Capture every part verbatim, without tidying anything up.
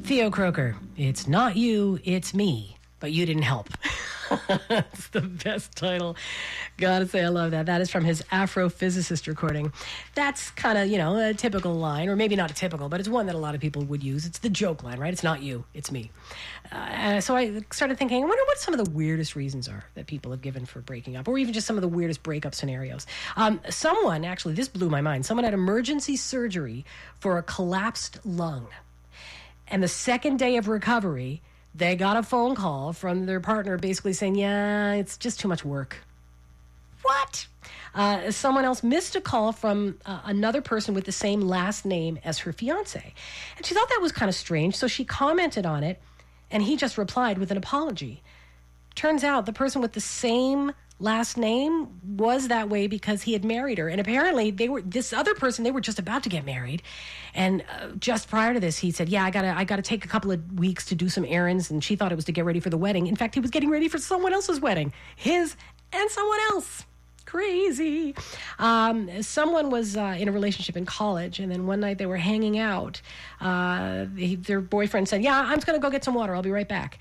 Theo Croker, it's not you, it's me, but you didn't help. It's the best title. Gotta say, I love that. That is from his Afrophysicist recording. That's kind of, you know, a typical line, or maybe not a typical, but it's one that a lot of people would use. It's the joke line, right? It's not you, it's me. Uh, and so I started thinking, I wonder what some of the weirdest reasons are that people have given for breaking up, or even just some of the weirdest breakup scenarios. Um, someone, actually, this blew my mind. Someone had emergency surgery for a collapsed lung. And the second day of recovery, they got a phone call from their partner basically saying, yeah, it's just too much work. What? Uh, someone else missed a call from uh, another person with the same last name as her fiance. And she thought that was kind of strange, so she commented on it, and he just replied with an apology. Turns out the person with the same last name was that way because he had married her. And apparently they were, this other person, they were just about to get married. And uh, just prior to this, he said, yeah, I gotta, I gotta take a couple of weeks to do some errands. And she thought it was to get ready for the wedding. In fact, he was getting ready for someone else's wedding, his and someone else. Crazy. Um, someone was uh, in a relationship in college, and then one night they were hanging out. Uh, he, their boyfriend said, yeah, I'm just gonna go get some water. I'll be right back.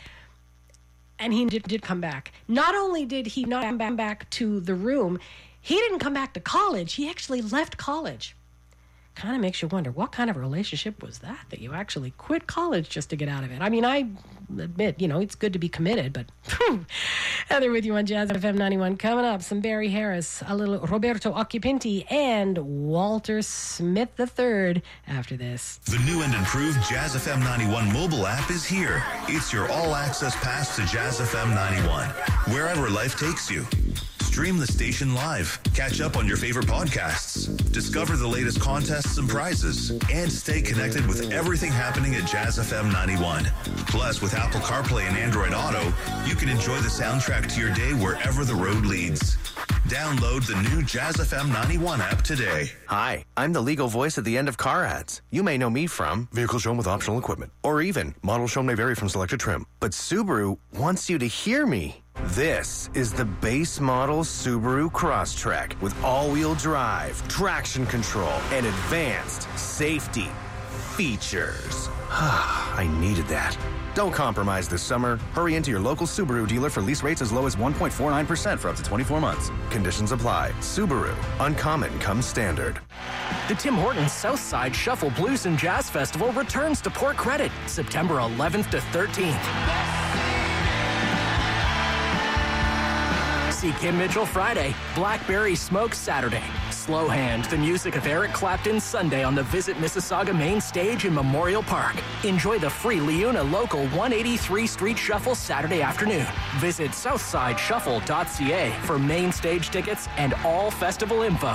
And he did, did come back. Not only did he not come back to the room, he didn't come back to college. He actually left college. Kind of makes you wonder, what kind of a relationship was that, that you actually quit college just to get out of it? I mean, I admit, you know, it's good to be committed, but Heather with you on Jazz F M ninety-one. Coming up, some Barry Harris, a little Roberto Occhipinti, and Walter Smith the third after this. The new and improved Jazz F M ninety-one mobile app is here. It's your all-access pass to Jazz F M ninety-one, wherever life takes you. Stream the station live, catch up on your favorite podcasts, discover the latest contests and prizes, and stay connected with everything happening at Jazz F M ninety-one. Plus, with Apple CarPlay and Android Auto, you can enjoy the soundtrack to your day wherever the road leads. Download the new Jazz F M ninety-one app today. Hi, I'm the legal voice at the end of car ads. You may know me from vehicle shown with optional equipment, or even model shown may vary from selected trim. But Subaru wants you to hear me. This is the base model Subaru Crosstrek with all-wheel drive, traction control, and advanced safety features. I needed that. Don't compromise this summer. Hurry into your local Subaru dealer for lease rates as low as one point four nine percent for up to twenty-four months. Conditions apply. Subaru. Uncommon comes standard. The Tim Hortons Southside Shuffle Blues and Jazz Festival returns to Port Credit September eleventh to thirteenth. See Kim Mitchell Friday, Blackberry Smoke Saturday, Slow Hand, the music of Eric Clapton Sunday on the Visit Mississauga main stage in Memorial Park. Enjoy the free Leuna Local one eighty-three Street Shuffle Saturday afternoon. Visit southside shuffle dot c a for main stage tickets and all festival info.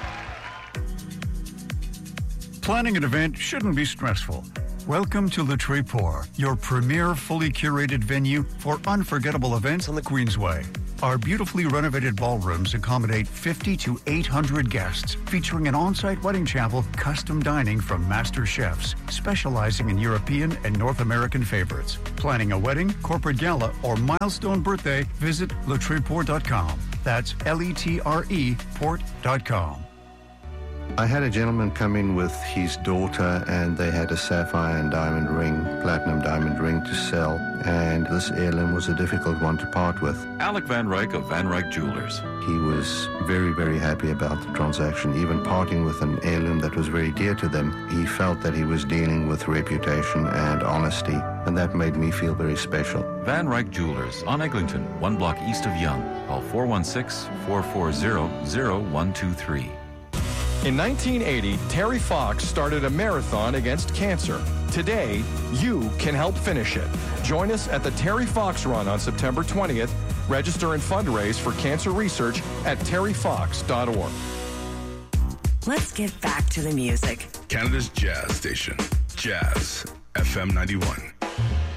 Planning an event shouldn't be stressful. Welcome to Le Tréport, your premier fully curated venue for unforgettable events on the Queensway. Our beautifully renovated ballrooms accommodate fifty to eight hundred guests, featuring an on-site wedding chapel, custom dining from master chefs, specializing in European and North American favorites. Planning a wedding, corporate gala, or milestone birthday, visit le tréport dot com. That's L E T R E port dot com. I had a gentleman come in with his daughter, and they had a sapphire and diamond ring, platinum diamond ring to sell, and this heirloom was a difficult one to part with. Alec Van Ryk of Van Ryk Jewelers. He was very, very happy about the transaction, even parting with an heirloom that was very dear to them. He felt that he was dealing with reputation and honesty, and that made me feel very special. Van Ryk Jewelers on Eglinton, one block east of Yonge. Call four one six, four four zero, zero one two three. In nineteen eighty, Terry Fox started a marathon against cancer. Today, you can help finish it. Join us at the Terry Fox Run on September twentieth. Register and fundraise for cancer research at terry fox dot org. Let's get back to the music. Canada's Jazz Station, Jazz F M ninety-one.